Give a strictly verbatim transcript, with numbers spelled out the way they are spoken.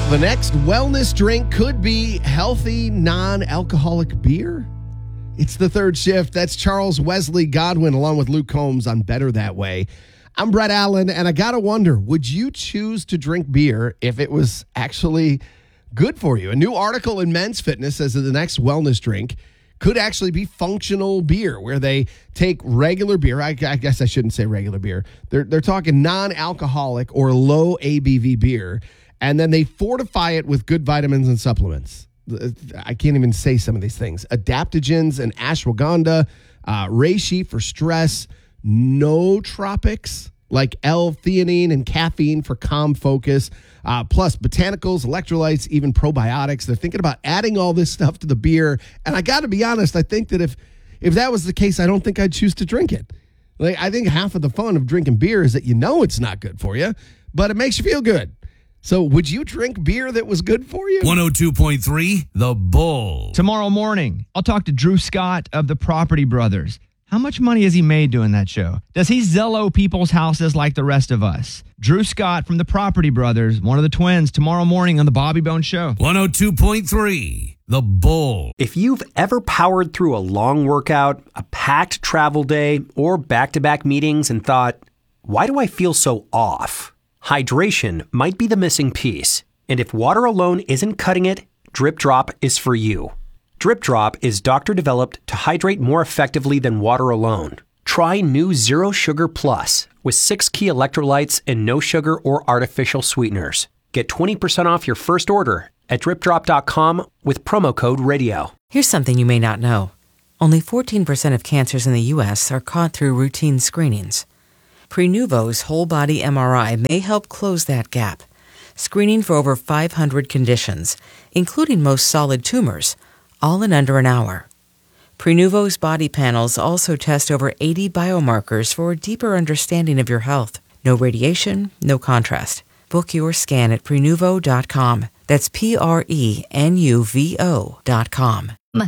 The next wellness drink could be healthy, non-alcoholic beer. It's the third shift. That's Charles Wesley Godwin along with Luke Combs on Better That Way. I'm Brett Allen, and I got to wonder, would you choose to drink beer if it was actually good for you? A new article in Men's Fitness says that the next wellness drink could actually be functional beer, where they take regular beer. I, I guess I shouldn't say regular beer. They're, they're talking non-alcoholic or low A B V beer, and then they fortify it with good vitamins and supplements. I can't even say some of these things. Adaptogens and ashwagandha, uh, reishi for stress, nootropics like L-theanine and caffeine for calm focus, uh, plus botanicals, electrolytes, even probiotics. They're thinking about adding all this stuff to the beer. And I got to be honest, I think that if if that was the case, I don't think I'd choose to drink it. Like, I think half of the fun of drinking beer is that you know it's not good for you, but it makes you feel good. So would you drink beer that was good for you? one oh two point three The Bull. Tomorrow morning, I'll talk to Drew Scott of the Property Brothers. How much money has he made doing that show? Does he Zello people's houses like the rest of us? Drew Scott from the Property Brothers, one of the twins, tomorrow morning on the Bobby Bones Show. one oh two point three The Bull. If you've ever powered through a long workout, a packed travel day, or back-to-back meetings and thought, why do I feel so off? Hydration might be the missing piece. And if water alone isn't cutting it, Drip Drop is for you. Drip Drop is doctor-developed to hydrate more effectively than water alone. Try new Zero Sugar Plus with six key electrolytes and no sugar or artificial sweeteners. Get twenty percent off your first order at drip drop dot com with promo code radio. Here's something you may not know. Only fourteen percent of cancers in the U S are caught through routine screenings. Prenuvo's whole-body M R I may help close that gap, screening for over five hundred conditions, including most solid tumors, all in under an hour. Prenuvo's body panels also test over eighty biomarkers for a deeper understanding of your health. No radiation, no contrast. Book your scan at prenuvo dot com. That's P R E N U V O dot com.